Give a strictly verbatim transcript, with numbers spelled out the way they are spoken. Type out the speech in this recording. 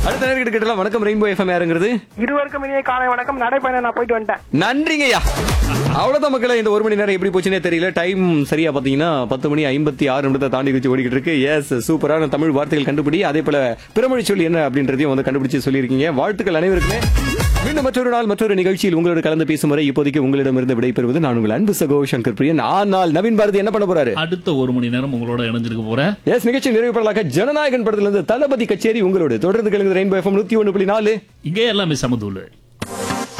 அடுத்த நேரம் கேட்டலாம். வணக்கம் ரெயின்போ எஃப்எம் யாருங்கிறது? இருவருக்கும் இனிய காலை வணக்கம். நடைபயணம் நான் போயிட்டு வந்துட்டேன். நன்றிங்கய்யா. அவ்வளவுதான் மக்களே, இந்த ஒரு மணி நேரம் எப்படி போச்சுன்னே தெரியல. டைம் சரியா பாத்தீங்கன்னா பத்து மணி ஐம்பத்தி ஆறு நிமிடத்தை தாண்டி வச்சு ஓடிக்கிட்டு இருக்கு. எஸ், சூப்பரான தமிழ் வார்த்தைகள் கண்டுபிடி, அதே போல பிறமொழி சொல்லி என்ன அப்படின்றதையும் வந்து கண்டுபிடிச்சு சொல்லியிருக்கீங்க. வாழ்த்துக்கள் அனைவருக்குமே. மீண்டும் மற்றொரு நாள் மற்றொரு நிகழ்ச்சியில் உங்களோட கலந்து பேசும் வரை இப்போதைக்கு உங்களிடமிருந்து விடைபெறுவது நான் உங்கள் அன்பு சகோ சங்கர் பிரியன். ஆனால் நவீன் பாரதி என்ன பண்ண போறாரு? அடுத்த ஒரு மணி நேரம் உங்களோட இணைஞ்சிருக்க போறேன். எஸ், நிகழ்ச்சி நிறைவு பண்ணலாக ஜனநாயகன் படத்திலிருந்து தளபதி கச்சேரி உங்களோட தொடர்ந்து கேளுங்க. ரெயின்போ எஃப்எம் நூத்தி ஒன்று புள்ளி நாலு. இங்கே எல்லாமே சமதூள்.